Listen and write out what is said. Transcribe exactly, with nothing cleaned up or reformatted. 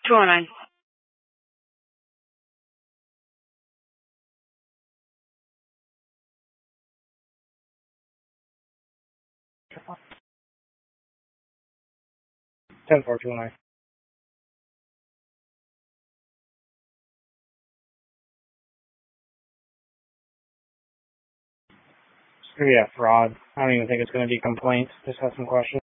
two oh nine. ten four two oh nine. Yeah, fraud. I don't even think it's going to be complaints. Just have some questions.